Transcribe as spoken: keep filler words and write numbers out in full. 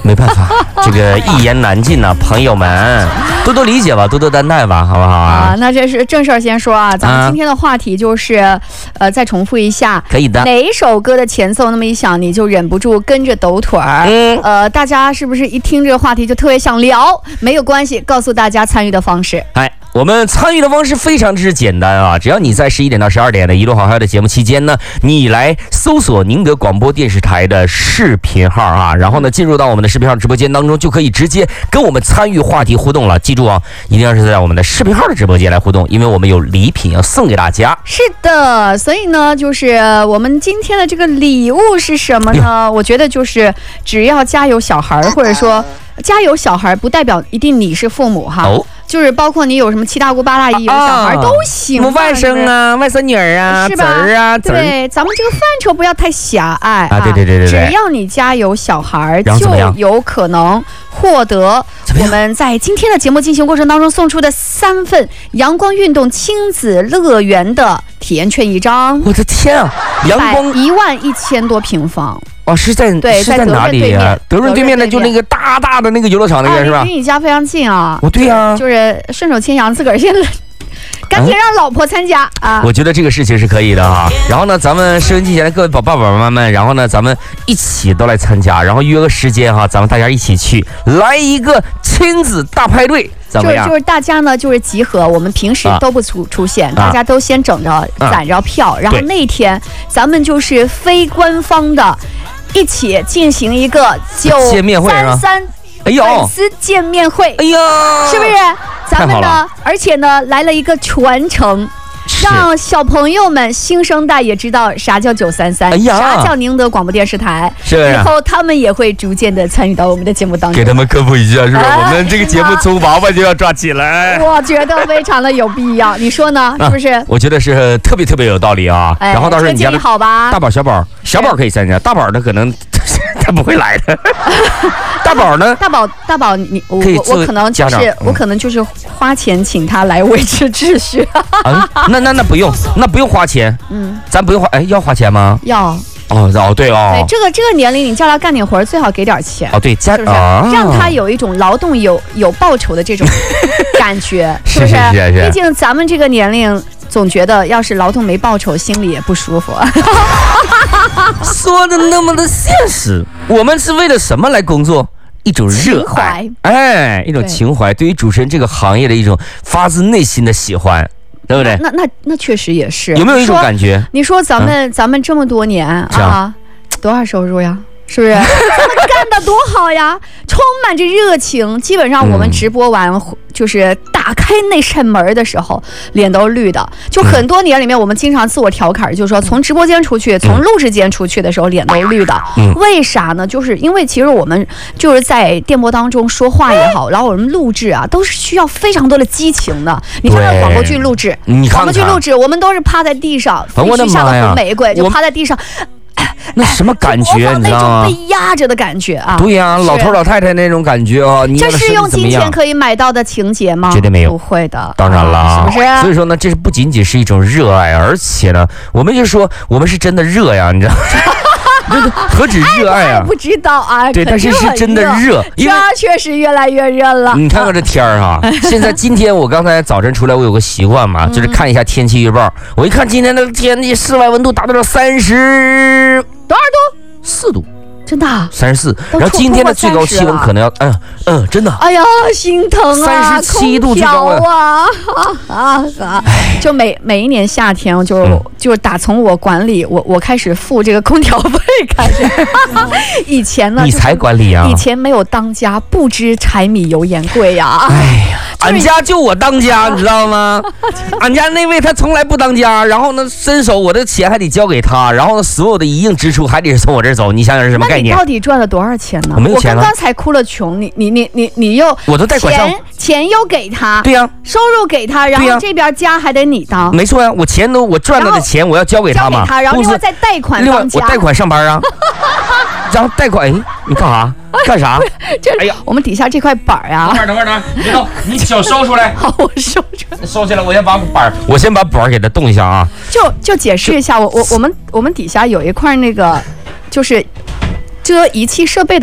没办法，这个一言难尽呐、啊，朋友们多多理解吧，多多担待吧，好不好啊？ 啊，那这是正事儿先说啊，咱们今天的话题就是，啊、呃，再重复一下， 可以的。 哪一首歌的前奏那么一响，你就忍不住跟着抖腿儿？嗯，呃，大家是不是一听这个话题就特别想聊？没有关系，告诉大家参与的方式。 哎。我们参与的方式非常之简单啊，只要你在十一点到十二点的一路好嗨的节目期间呢，你来搜索宁德广播电视台的视频号啊，然后呢进入到我们的视频号直播间当中，就可以直接跟我们参与话题互动了。记住啊，一定要是在我们的视频号的直播间来互动，因为我们有礼品要送给大家。 是的，所以呢，就是我们今天的这个礼物是什么呢？我觉得就是只要家有小孩，或者说家有小孩，不代表一定你是父母哈。哦，就是包括你有什么七大姑八大姨有小孩、啊、都行， 什么外甥啊、外甥女儿啊、 是吧？ 侄儿啊， 对，咱们这个范畴不要太狭隘啊。 对对对对对， 只要你家有小孩，就有可能获得我们在今天的节目进行过程当中送出的三份阳光运动亲子乐园的体验券一张。 我的天啊，阳光一万一千多平方。 哦，是在对， 是在哪里呀？德润对面的就那个大大的那个游乐场那边是吧？ 离你家非常近啊。 哦，对呀， 就是顺手牵羊，自个儿先赶紧让老婆参加啊！ 我觉得这个事情是可以的哈。然后呢，咱们收音机前的各位宝爸爸妈妈们，然后呢，咱们一起都来参加，然后约个时间哈，咱们大家一起去来一个亲子大派对。 就就是大家呢，就是集合，我们平时都不出出现，啊、大家都先整着攒着票，啊、然后那天咱们就是非官方的，一起进行一个九三三粉丝见面会。哎呀，是不是？咱们呢，而且呢，来了一个传承。让小朋友们新生代也知道啥叫九三三，啥叫宁德广播电视台， 是啊， 以后他们也会逐渐的参与到我们的节目当中， 给他们科普一下，是吧？哎、我们这个节目从娃娃就要抓起来， 我觉得非常的有必要，你说呢？是不是？ 啊、我觉得是特别特别有道理啊。哎、然后到时候你家的好吧， 大宝、小宝，小宝可以参加，大宝呢可能他不会来的。大宝呢？ 大宝，大宝，你我我可能就是、嗯、我可能就是花钱请他来维持秩序。 啊，那那那不用，那不用花钱。嗯，咱不用花，哎，要花钱吗？ 要。 哦哦，对哦。 对，这个这个年龄，你叫他干点活，最好给点钱。 哦，对，家是不是、啊、让他有一种劳动有有报酬的这种感觉，是不是？ 是是是是。 毕竟咱们这个年龄，总觉得要是劳动没报酬，心里也不舒服。 说的那么的现实，我们是为了什么来工作？一种热爱，哎，一种情怀，对于主持人这个行业的一种发自内心的喜欢，对不对？ 那那那确实也是。 有没有一种感觉？ 你说咱们、嗯、咱们这么多年啊，多少收入呀？是不是？咱们干得多好呀，充满着热情。基本上我们直播完，嗯、就是打开那扇门的时候，脸都绿的。就很多年里面，我们经常自我调侃，就是说从直播间出去，从录制间出去的时候，脸都绿的。嗯、为啥呢？就是因为其实我们就是在电波当中说话也好，然后我们录制啊，都是需要非常多的激情的。你看看广播剧录制， 你看看广播剧录制，我们都是趴在地上，必须像个红玫瑰，就趴在地上。 那什么感觉，你知道吗？ 那种被压着的感觉啊！ 对呀、啊，老头老太太那种感觉啊！ 这是用金钱可以买到的情节吗？ 绝对没有， 不会的。 当然了， 啊、是不是？ 所以说呢，这是不仅仅是一种热爱，而且呢，我们就说我们是真的热呀，你知道吗？何止热爱啊！ 不知道啊， 对，但是是真的热， 因为确实越来越热了。 你看看这天儿哈，现在今天我刚才早晨出来，我有个习惯嘛，就是看一下天气预报。我一看今天的天气，室外温度达到了三十多少度？ 四度。 真的三十四，然后今天的最高气温可能要，嗯嗯，真的， 哎呀，心疼啊， 三十七度最高啊啊啊！就每每一年夏天，我就、嗯、就打从我管理，我我开始付这个空调费开始。以前呢， 你才管理啊？ 以前没有当家，不知柴米油盐贵呀。 哎呀。俺家就我当家，你知道吗？俺家那位他从来不当家，然后呢，伸手我的钱还得交给他，然后呢，所有的一应支出还得是从我这儿走。你想想是什么概念？ 那你到底赚了多少钱呢？ 我没有钱了。 我刚刚才哭了穷，你你你你你又我都贷款上， 钱钱又给他， 对呀、啊， 收入给他，然后这边家还得你当。 没错呀、啊，我钱都我赚到的钱我要交给他嘛， 交给他，然后另外再贷款当家。 另外我贷款上班啊，然后贷款，哎，你干啥？干啥？ 哎呀，我们底下这块板啊！ 等会儿，等会儿，等会儿，别动，你手收出来。 好，我收出来。 收起来，我先把板，我先把板给它动一下啊。 就就解释一下，我我我们我们底下有一块那个，就是遮仪器设备的。